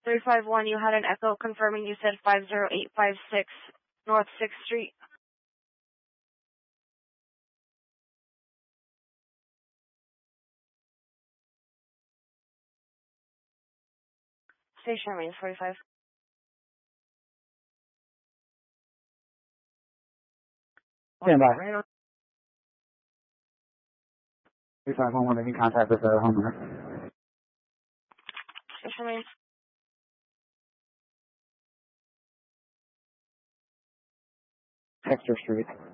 351, you had an echo confirming you said 50856 North 6th Street. Station remains 45. Stand by. 3511, making contact with the homeowner. Station remains. Hector Street.